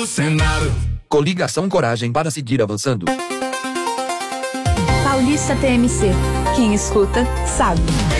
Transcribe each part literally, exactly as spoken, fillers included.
do Senado. Coligação Coragem para seguir avançando. Paulista T M C. Quem escuta, sabe.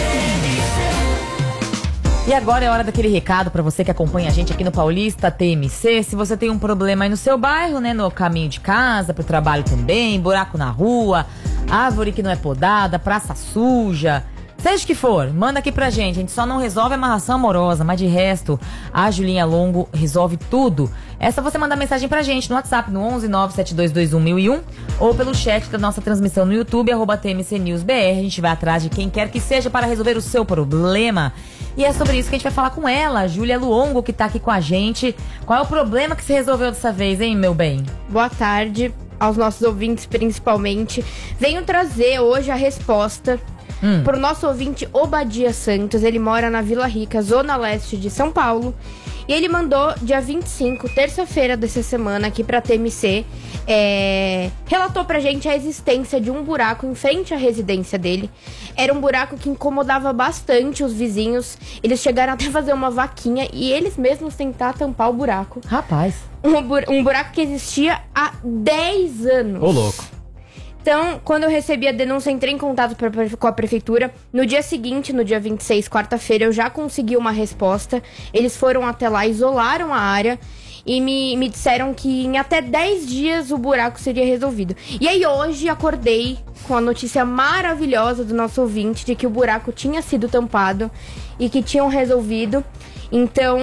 E agora é hora daquele recado pra você que acompanha a gente aqui no Paulista T M C. Se você tem um problema aí no seu bairro, né, no caminho de casa, pro trabalho também, buraco na rua, árvore que não é podada, praça suja, seja o que for, manda aqui pra gente. A gente só não resolve a amarração amorosa, mas de resto, a Julinha Longo resolve tudo. É só você mandar mensagem pra gente no WhatsApp, no onze nove sete dois dois um mil e um, ou pelo chat da nossa transmissão no YouTube, arroba T M C News B R. A gente vai atrás de quem quer que seja para resolver o seu problema. E é sobre isso que a gente vai falar com ela, a Júlia Luongo, que tá aqui com a gente. Qual é o problema que se resolveu dessa vez, hein, meu bem? Boa tarde aos nossos ouvintes, principalmente. Venho trazer hoje a resposta hum. pro nosso ouvinte Obadia Santos. Ele mora na Vila Rica, zona leste de São Paulo. E ele mandou dia vinte e cinco, terça-feira dessa semana, aqui pra T M C, é, relatou pra gente a existência de um buraco em frente à residência dele. Era um buraco que incomodava bastante os vizinhos. Eles chegaram até a fazer uma vaquinha e eles mesmos tentar tampar o buraco. Rapaz. Um, bur- um buraco que existia há dez anos. Ô, louco. Então, quando eu recebi a denúncia, entrei em contato pra, com a prefeitura. No dia seguinte, no dia vinte e seis, quarta-feira, eu já consegui uma resposta. Eles foram até lá, isolaram a área e me, me disseram que em até dez dias o buraco seria resolvido. E aí hoje acordei com a notícia maravilhosa do nosso ouvinte de que o buraco tinha sido tampado e que tinham resolvido. Então...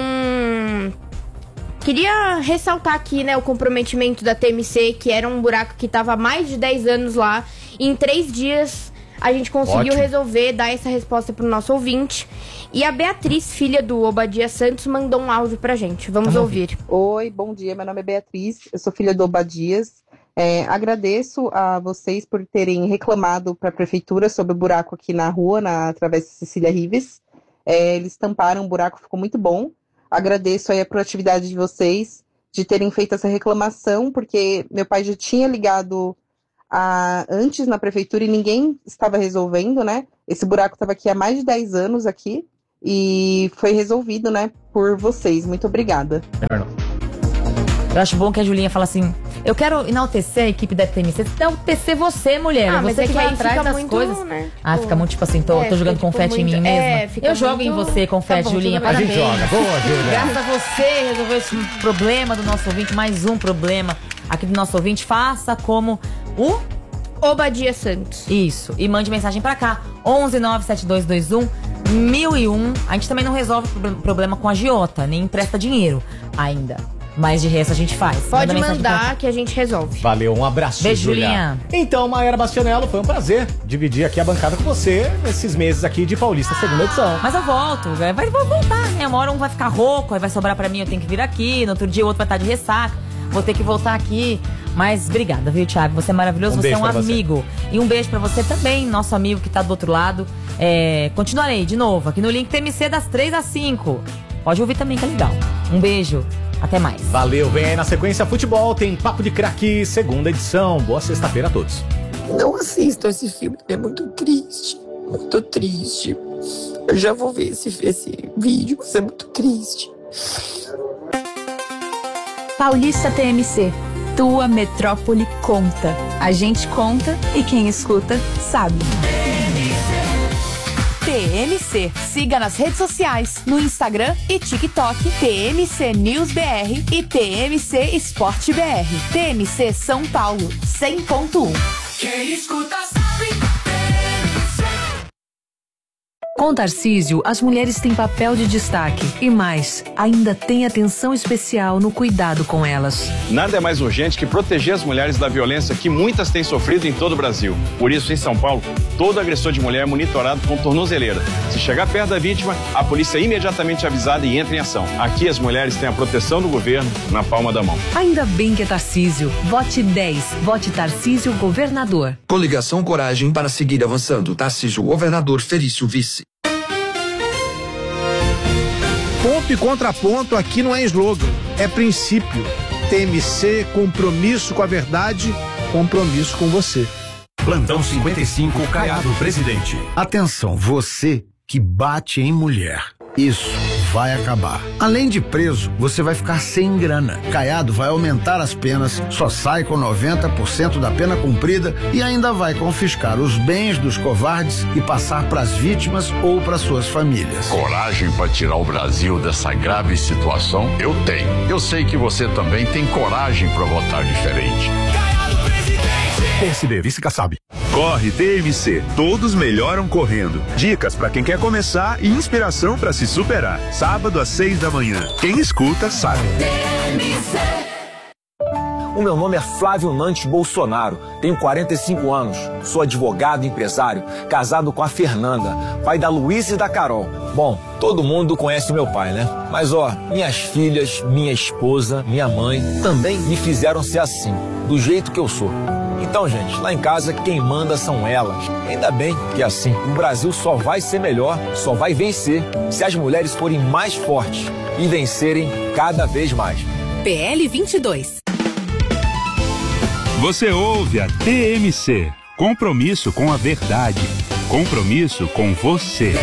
queria ressaltar aqui, né, o comprometimento da T M C, que era um buraco que estava há mais de dez anos lá. E em três dias a gente conseguiu Ótimo. resolver, dar essa resposta pro nosso ouvinte. E a Beatriz, filha do Obadia Santos, mandou um áudio pra gente. Vamos Vamos ouvir. Oi, bom dia, meu nome é Beatriz, eu sou filha do Obadias. É, agradeço a vocês por terem reclamado para a prefeitura sobre o buraco aqui na rua, na Travessa Cecília Rives. É, eles tamparam o buraco, ficou muito bom. Agradeço aí a proatividade de vocês, de terem feito essa reclamação, porque meu pai já tinha ligado a, antes na prefeitura e ninguém estava resolvendo, né? Esse buraco estava aqui há mais de dez anos aqui e foi resolvido, né, por vocês. Muito obrigada. Eu acho bom que a Julinha fala assim: eu quero enaltecer a equipe da T M C. Enaltecer você, mulher. Ah, você mas é que que vai aí atrás fica das muito, coisas. né, Ah, tipo, fica muito tipo assim, tô, é, tô jogando fica, tipo, confete em muito- mim mesma. é, fica eu jogo muito- em você, confete, Tá bom, Julinha. tudo bem. A gente Parabéns. joga. Boa, Júlia. Graças a você resolveu esse problema do nosso ouvinte. Mais um problema aqui do nosso ouvinte. Faça como o... Obadia Santos. Isso. E mande mensagem pra cá. onze nove sete dois dois um mil e um. A gente também não resolve o problema com a agiota, nem empresta dinheiro ainda. Mas de resto a gente faz. Pode Manda mensagem pra cá. mandar que a gente resolve. Valeu, um abraço, Beijo, Julia. Julinha. Então, Maera Bastianello, foi um prazer dividir aqui a bancada com você nesses meses aqui de Paulista, segunda edição. Mas eu volto, vai, vai voltar, né? Uma hora um vai ficar rouco, aí vai sobrar pra mim, eu tenho que vir aqui. No outro dia o outro vai estar de ressaca. Vou ter que voltar aqui. Mas obrigada, viu, Thiago? Você é maravilhoso, Um você é beijo um pra você. amigo. E um beijo pra você também, nosso amigo que tá do outro lado. É, continuarei de novo aqui no link T M C das três às cinco. Pode ouvir também, que é legal. Um beijo, até mais. Valeu, vem aí na sequência futebol, tem Papo de Craque, segunda edição. Boa sexta-feira a todos. Não assistam esse filme, é muito triste, muito triste. Eu já vou ver esse, esse vídeo, mas é muito triste. Paulista T M C. Tua metrópole conta. A gente conta e quem escuta sabe. T M C. Siga nas redes sociais, no Instagram e TikTok, T M C News B R e T M C Esporte B R. T M C São Paulo, cem ponto um. Quem escuta sabe. Com Tarcísio, as mulheres têm papel de destaque e mais, ainda tem atenção especial no cuidado com elas. Nada é mais urgente que proteger as mulheres da violência que muitas têm sofrido em todo o Brasil. Por isso, em São Paulo, todo agressor de mulher é monitorado com tornozeleira. Se chegar perto da vítima, a polícia é imediatamente avisada e entra em ação. Aqui, as mulheres têm a proteção do governo na palma da mão. Ainda bem que é Tarcísio. Vote dez. Vote Tarcísio Governador. Coligação Coragem para seguir avançando. Tarcísio Governador, Felício Vice. Ponto e contraponto aqui não é slogan, é princípio. T M C, compromisso com a verdade, compromisso com você. Plantão cinquenta e cinco, Caiado Presidente. Atenção, você que bate em mulher. Isso, vai acabar. Além de preso, você vai ficar sem grana. Caiado vai aumentar as penas, só sai com noventa por cento da pena cumprida e ainda vai confiscar os bens dos covardes e passar para as vítimas ou para suas famílias. Coragem para tirar o Brasil dessa grave situação? Eu tenho. Eu sei que você também tem coragem para votar diferente. P S D, vice Kassab. Corre T M C, todos melhoram correndo. Dicas para quem quer começar e inspiração para se superar. Sábado às seis da manhã. Quem escuta sabe. O meu nome é Flávio Nantes Bolsonaro, tenho quarenta e cinco anos, sou advogado e empresário, casado com a Fernanda, pai da Luísa e da Carol. Bom, todo mundo conhece o meu pai, né? Mas ó, minhas filhas, minha esposa, minha mãe também me fizeram ser assim, do jeito que eu sou. Então, gente, lá em casa quem manda são elas. Ainda bem que é assim, o Brasil só vai ser melhor, só vai vencer, se as mulheres forem mais fortes e vencerem cada vez mais. P L vinte e dois. Você ouve a T M C. Compromisso com a verdade. Compromisso com você.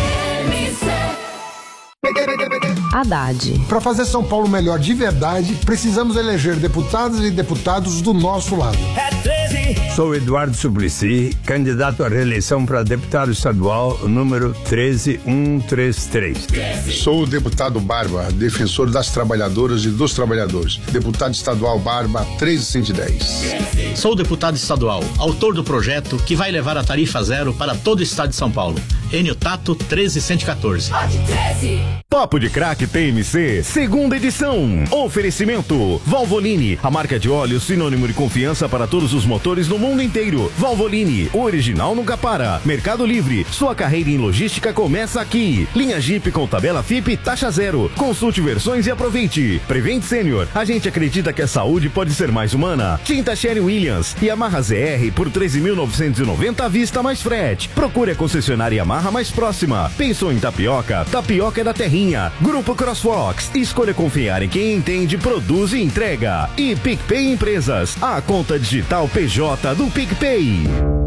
Haddad. Para fazer São Paulo melhor de verdade, precisamos eleger deputadas e deputados do nosso lado. Sou Eduardo Suplicy, candidato à reeleição para deputado estadual número treze mil cento e trinta e três. Sou o deputado Barba, defensor das trabalhadoras e dos trabalhadores. Deputado estadual Barba treze mil cento e dez. Sou o deputado estadual, autor do projeto que vai levar a tarifa zero para todo o estado de São Paulo. Enio Tato treze mil cento e quatorze. Papo de Crack T M C, segunda edição. Oferecimento Valvoline, a marca de óleo sinônimo de confiança para todos os motores no mundo inteiro. Valvoline, o original nunca para. Mercado Livre, sua carreira em logística começa aqui. Linha Jeep com tabela F I P taxa zero. Consulte versões e aproveite. Prevent Senior, a gente acredita que a saúde pode ser mais humana. Tinta Sherry Williams, Yamaha Z R por treze mil novecentos e noventa à vista mais frete. Procure a concessionária Yamaha mais próxima. Pensou em tapioca? Tapioca é da Terrinha. Grupo CrossFox, escolha confiar em quem entende, produz e entrega. E PicPay Empresas, a conta digital P J do PicPay.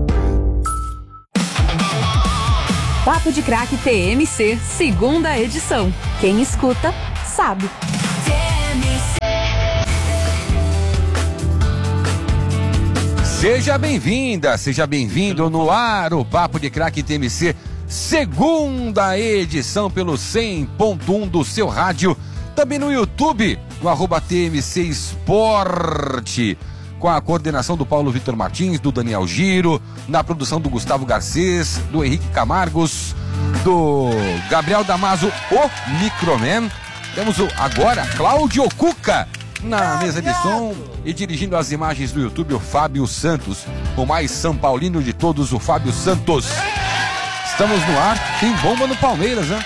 Papo de Crack T M C, segunda edição. Quem escuta, sabe. Seja bem-vinda, seja bem-vindo no ar, o Papo de Crack T M C, segunda edição pelo cem ponto um do seu rádio, também no YouTube, no arroba T M C Esporte, com a coordenação do Paulo Vitor Martins, do Daniel Giro, na produção do Gustavo Garcês, do Henrique Camargos, do Gabriel Damaso, o Microman. Temos o, agora Cláudio Cuca na mesa de som e dirigindo as imagens do YouTube, o Fábio Santos, o mais São Paulino de todos, o Fábio Santos. Estamos no ar, tem bomba no Palmeiras, né?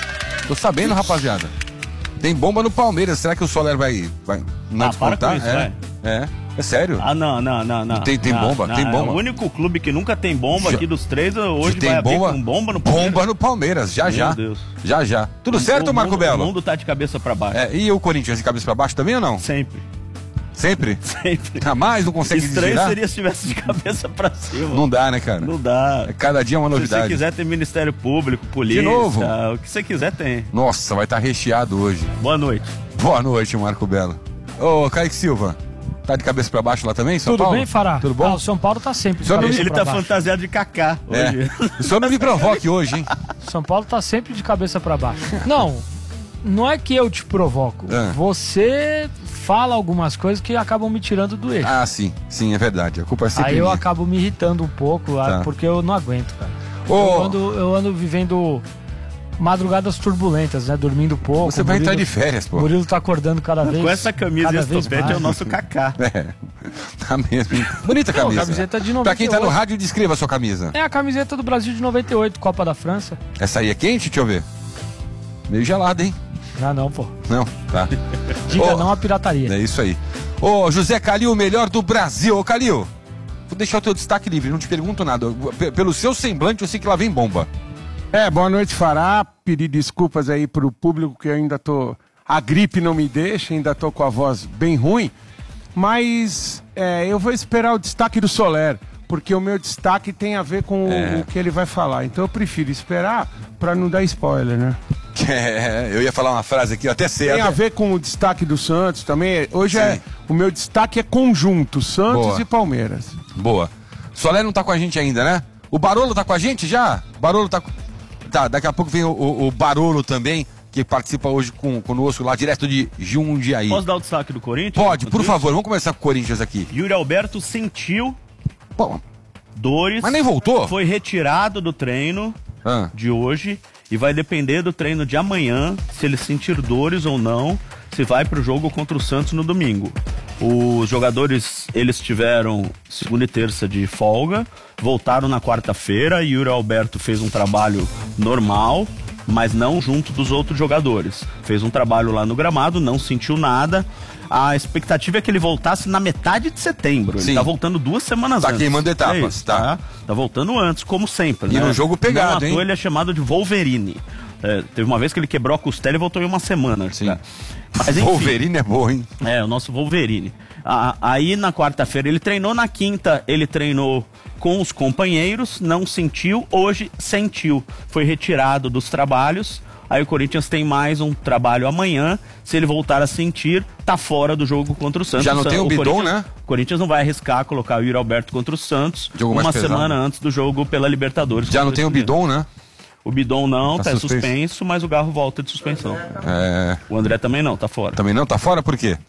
Tô sabendo, rapaziada. Tem bomba no Palmeiras, será que o Soler vai, vai não ah, descontar? Para com isso, é, vai. é, é sério. Ah, não, não, não, não. Tem, tem não, bomba, não, tem bomba. É o único clube que nunca tem bomba já, aqui dos três, hoje tem vai abrir bomba, com bomba no Palmeiras. Bomba no Palmeiras, já Meu já. Deus. Já já. Tudo o, certo, o Marco mundo, Belo? O mundo tá de cabeça pra baixo. É, e o Corinthians de cabeça pra baixo também ou não? Sempre. Sempre? Sempre. Jamais não consegue Estranho desvirar? seria se estivesse de cabeça pra cima. Não dá, né, cara? Não dá. Cada dia é uma novidade. Se você quiser ter Ministério Público, polícia, de novo? o que você quiser tem. Nossa, vai estar tá recheado hoje. Boa noite. Boa noite, Marco Belo. Ô, Kaique Silva, tá de cabeça pra baixo lá também, São Tudo Paulo? bem, Fará? Tudo bom? Ah, o São Paulo tá sempre de Só cabeça Ele pra tá baixo. fantasiado de Kaká hoje. É. Só não me provoque hoje, hein? São Paulo tá sempre de cabeça pra baixo. Não, não é que eu te provoco. É. Você fala algumas coisas que acabam me tirando do eixo. Ah, sim. Sim, é verdade. A culpa é sempre Aí eu minha. acabo me irritando um pouco, Tá. porque eu não aguento, cara. Ô. Eu, ando, eu ando vivendo madrugadas turbulentas, né? Dormindo pouco. Você vai Murilo- entrar de férias, pô. O Murilo tá acordando cada vez. Com essa camisa cada e vez estopete mais. é o nosso Kaká. É, tá mesmo. hein? Bonita Não, camisa. camiseta de Pra quem tá no noventa e oito. rádio, descreva a sua camisa. É a camiseta do Brasil de noventa e oito, Copa da França. Essa aí é quente? Deixa eu ver. Meio gelada, hein? Ah, não, pô. Não, tá. Diga Ô, não à pirataria. É isso aí. Ô, José Calil, o melhor do Brasil. Ô, Calil, vou deixar o teu destaque livre, não te pergunto nada. P- Pelo seu semblante, eu sei que lá vem bomba. É, boa noite, Fará. Pedir desculpas aí pro público que eu ainda tô... A gripe não me deixa, ainda tô com a voz bem ruim. Mas é, eu vou esperar o destaque do Soler, porque o meu destaque tem a ver com o- É. o que ele vai falar. Então eu prefiro esperar pra não dar spoiler, né? É, eu ia falar uma frase aqui, até sei. Tem até... a ver com o destaque do Santos também. Hoje Sim. é o meu destaque é conjunto, Santos Boa. e Palmeiras. Boa. Solé não tá com a gente ainda, né? O Barolo tá com a gente já? Barolo tá... Tá, daqui a pouco vem o, o, o Barolo também, que participa hoje com, conosco lá, direto de Jundiaí. Posso dar o destaque do Corinthians? Pode, por favor, vamos começar com o Corinthians aqui. Yuri Alberto sentiu Bom, dores. mas nem voltou? Foi retirado do treino Ah. de hoje e vai depender do treino de amanhã, se ele sentir dores ou não, se vai pro jogo contra o Santos no domingo. Os jogadores, eles tiveram segunda e terça de folga, voltaram na quarta-feira e Yuri Alberto fez um trabalho normal, mas não junto dos outros jogadores. Fez um trabalho lá no gramado, não sentiu nada. A expectativa é que ele voltasse na metade de setembro. Ele Sim. tá voltando duas semanas Tá antes. queimando etapas, É isso, tá. tá. Tá voltando antes, como sempre. E né? no jogo pegado, Não à toa hein? ele é chamado de Wolverine. É, teve uma vez que ele quebrou a costela e voltou em uma semana. Sim. Tá? Mas, enfim, Wolverine é bom, hein? é, o nosso Wolverine. Ah, aí na quarta-feira ele treinou, na quinta ele treinou com os companheiros, não sentiu, hoje sentiu. Foi retirado dos trabalhos. Aí o Corinthians tem mais um trabalho amanhã. Se ele voltar a sentir, tá fora do jogo contra o Santos. Já não tem o Bidon, Corinthians- né? O Corinthians não vai arriscar colocar o Yuri Alberto contra o Santos Jogo mais uma pesado. semana antes do jogo pela Libertadores. Já não contra tem o Estudiantes. Bidon, né? O Bidon não, Tá tá, suspenso. suspenso, mas o Garro volta de suspensão. É... O André também não, tá fora. Também não? Tá fora por quê?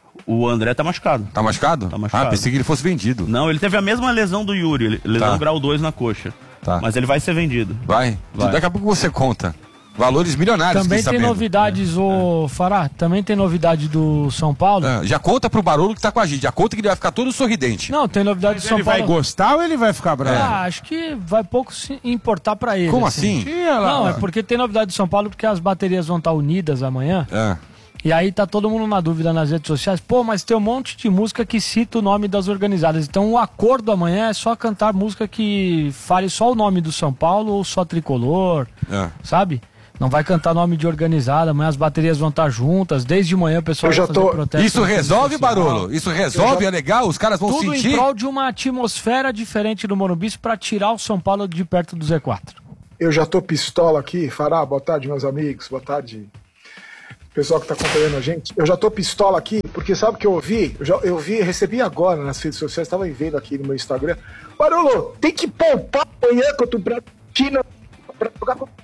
O André tá machucado. Tá machucado? Tá machucado. Ah, pensei que ele fosse vendido. Não, ele teve a mesma lesão do Yuri, ele- lesão Tá. grau dois na coxa. Tá. Mas ele vai ser vendido. Vai? Vai. Daqui a pouco você conta. Valores milionários, Também fiquei tem sabendo. novidades, ô Fará, também tem novidade do São Paulo. Ah, já conta pro Barolo que tá com a gente. Já conta que ele vai ficar todo sorridente. Não, tem novidade do São Ele Paulo. vai gostar ou ele vai ficar bravo? Ah, acho que vai pouco se importar pra ele. Como assim? Ih, olha lá. Não, é porque tem novidade do São Paulo porque as baterias vão estar unidas amanhã. É. E aí tá todo mundo na dúvida nas redes sociais. Pô, mas tem um monte de música que cita o nome das organizadas. Então o acordo amanhã é só cantar música que fale só o nome do São Paulo ou só Tricolor, É. sabe? Não vai cantar nome de organizada, amanhã as baterias vão estar juntas, desde de manhã o pessoal Eu já vai fazer tô- protesto. Isso na rede resolve, social. Barolo? Isso resolve? já- É legal? Os caras vão Tudo sentir? em prol de uma atmosfera diferente do Morumbi para tirar o São Paulo de perto do Z quatro. Eu já tô pistola aqui. Fará, boa tarde, meus amigos. Boa tarde, pessoal que tá acompanhando a gente. Eu já tô pistola aqui, porque sabe o que eu ouvi? Eu, já, eu vi, recebi agora nas redes sociais, tava vendo aqui no meu Instagram. Barolo, tem que poupar amanhã contra o Bragantino pra jogar com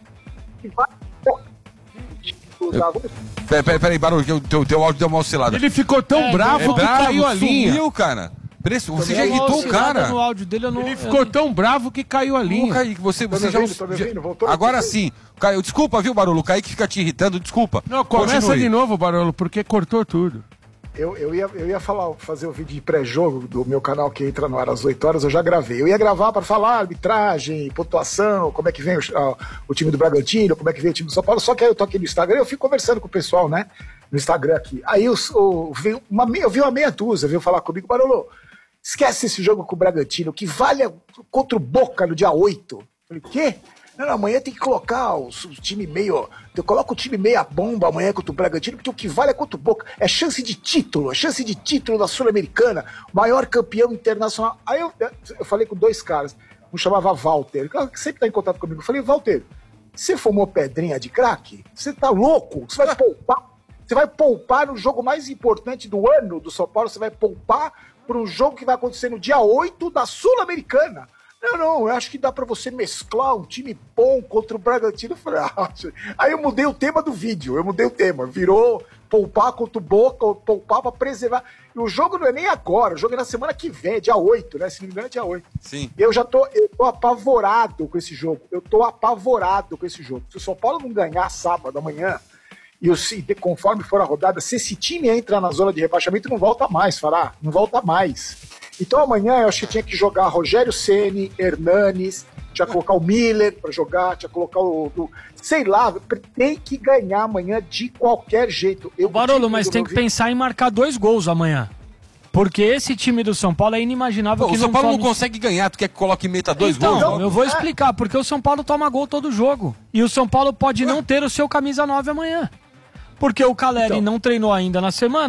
Peraí, peraí, peraí, Barolo, que o teu, teu áudio deu uma oscilada. Ele ficou tão É, bravo É que bravo, caiu a linha. sumiu, cara. Preço, você já Deu uma irritou o oscilada cara. No áudio dele, eu não, Ele eu ficou tão bravo que caiu a Ô, linha. Kaique, você, Tá você me já, ouvindo? Tá me já- ouvindo? Voltou? Agora sim. Caio, desculpa, viu, Barolo? O Kaique fica te irritando, desculpa. Não, começa Continue. de novo, Barolo, porque cortou tudo. Eu, eu, ia, eu ia falar, fazer o vídeo de pré-jogo do meu canal que entra no ar às oito horas, eu já gravei. Eu ia gravar para falar arbitragem, pontuação, como é que vem o, a- o time do Bragantino, como é que vem o time do São Paulo. Só que aí eu tô aqui no Instagram, eu fico conversando com o pessoal, né? No Instagram aqui. Aí eu, eu, vi, uma, meia- eu vi uma meia dúzia, veio falar comigo, Barolo, esquece esse jogo com o Bragantino, que vale a- contra o Boca no dia oito. Eu falei, quê? Não, não, amanhã tem que colocar o, o time meio. Eu coloco o time meia bomba amanhã contra o Bragantino, porque o que vale é contra o Boca. É chance de título, é chance de título da Sul-Americana, maior campeão internacional. Aí eu, eu falei com dois caras, um chamava Walter, que sempre está em contato comigo. Eu falei, Walter, você fumou pedrinha de crack? Você tá louco? Você vai poupar? Você vai poupar no jogo mais importante do ano do São Paulo, você vai poupar para um jogo que vai acontecer no dia oito da Sul-Americana. Não, não, eu acho que dá pra você mesclar um time bom contra o Bragantino. Eu falei, ah, aí eu mudei o tema do vídeo, eu mudei o tema. Virou poupar contra o Boca, poupar pra preservar. E o jogo não é nem agora, o jogo é na semana que vem, é dia oito, né? Se não me engano é dia oito. Sim. E eu já tô, eu tô apavorado com esse jogo. Eu tô apavorado com esse jogo. Se o São Paulo não ganhar sábado amanhã, e o, conforme for a rodada, se esse time entra na zona de rebaixamento, não volta mais, Fará, não volta mais. Então amanhã eu acho que tinha que jogar Rogério Ceni, Hernanes, tinha que colocar o Miller pra jogar, tinha que colocar o, o... Sei lá, tem que ganhar amanhã de qualquer jeito. Eu, Barolo, mas tem que pensar em marcar dois gols amanhã. Porque esse time do São Paulo é inimaginável Pô, que o São não Paulo tome... não consegue ganhar, tu quer que coloque meta dois então, gols? eu vou explicar, porque o São Paulo toma gol todo jogo. E o São Paulo pode não ter o seu camisa nove amanhã. Porque o Caleri Então. não treinou ainda na semana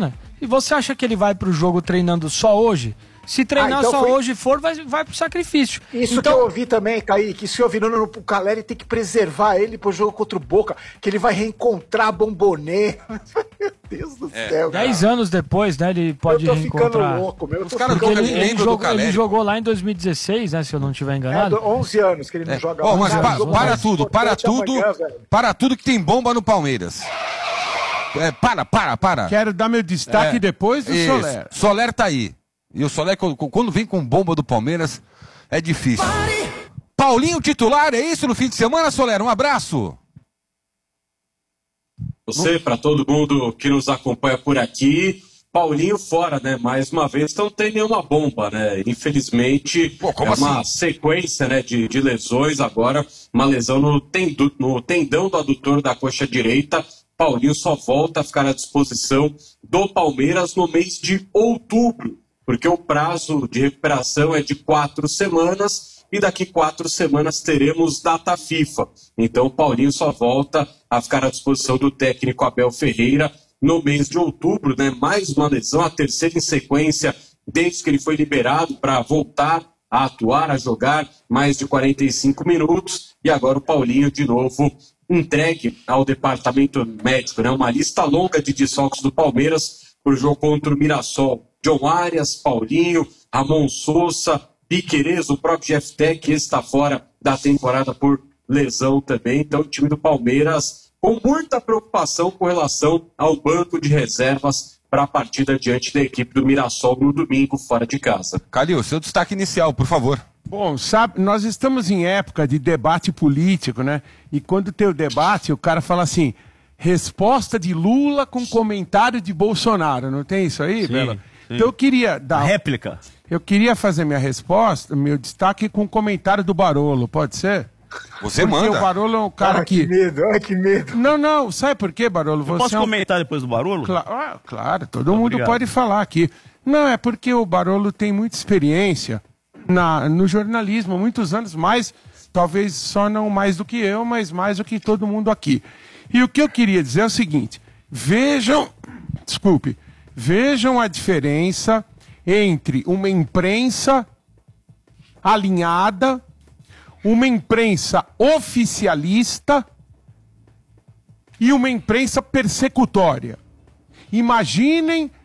E você acha que ele vai pro jogo treinando só hoje? Se treinar Ah, então só foi- hoje for, vai, vai pro sacrifício. Isso então, que eu ouvi também, Kaique, isso que eu ouvi no, no, o Caleri tem que preservar ele pro jogo contra o Boca, que ele vai reencontrar Bombonê. Meu Deus do É. céu, cara. Dez anos depois, né, ele pode Eu tô ficando reencontrar. louco, meu. Eu tô Os caras ficando ele, louco. ele, jogou, ele jogou lá em dois mil e dezesseis, né, se eu não estiver É, enganado. do- onze anos que ele não joga Ó, lá. mas Cara, pa- o jogo para mais tudo, para importante tudo, amanhã, velho. para tudo que tem bomba no Palmeiras. É, para, para, para. Quero dar meu destaque É, depois do isso. Soler. Soler tá aí. E o Soler, quando quando vem com bomba do Palmeiras, é difícil. Paulinho titular, é isso no fim de semana, Soler? Um abraço. Você, para todo mundo que nos acompanha por aqui, Paulinho fora, né? Mais uma vez, não tem nenhuma bomba, né? Infelizmente, é uma assim? sequência, né, de, de lesões. Agora, uma lesão no, tendo, no tendão do adutor da coxa direita. Paulinho só volta a ficar à disposição do Palmeiras no mês de outubro, porque o prazo de recuperação é de quatro semanas e daqui quatro semanas teremos data FIFA. Então o Paulinho só volta a ficar à disposição do técnico Abel Ferreira no mês de outubro, né? Mais uma lesão, a terceira em sequência desde que ele foi liberado para voltar a atuar, a jogar mais de quarenta e cinco minutos, e agora o Paulinho de novo entregue ao departamento médico, né? Uma lista longa de desfalques do Palmeiras para o jogo contra o Mirassol. John Arias, Paulinho, Ramon Sousa, Piquerez, o próprio Jeff Tech, que está fora da temporada por lesão também. Então o time do Palmeiras com muita preocupação com relação ao banco de reservas para a partida diante da equipe do Mirassol no domingo, fora de casa. Calil, seu destaque inicial, por favor. Bom, sabe, nós estamos em época de debate político, né? E quando tem o debate, o cara fala assim, resposta de Lula com comentário de Bolsonaro, não tem isso aí, Sim, Bela? sim. Então eu queria dar... A réplica. Eu queria fazer minha resposta, meu destaque com um comentário do Barolo, pode ser? Você Porque manda. o Barolo é um cara Ah, que... que medo, ai que medo. Não, não, sabe por quê, Barolo? Eu posso é um- comentar depois do Barolo? Cla- ah, claro, todo mundo Obrigado. pode falar aqui. Não, é porque o Barolo tem muita experiência na, no jornalismo, muitos anos, mais, talvez só não mais do que eu, mas mais do que todo mundo aqui. E o que eu queria dizer é o seguinte, vejam, desculpe, vejam a diferença entre uma imprensa alinhada, uma imprensa oficialista e uma imprensa persecutória. Imaginem